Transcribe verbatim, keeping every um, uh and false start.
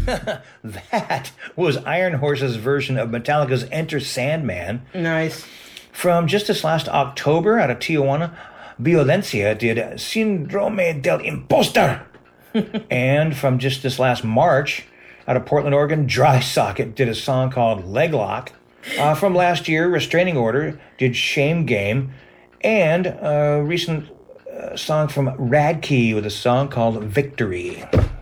That was Iron Horse's version of Metallica's Enter Sandman. Nice. From just this last October out of Tijuana, Violencia did Síndrome del Impostor. And from just this last March out of Portland, Oregon, Dry Socket did a song called Leglock. Uh, from last year, Restraining Order did Shame Game. And a recent uh, song from Radkey with a song called Victory.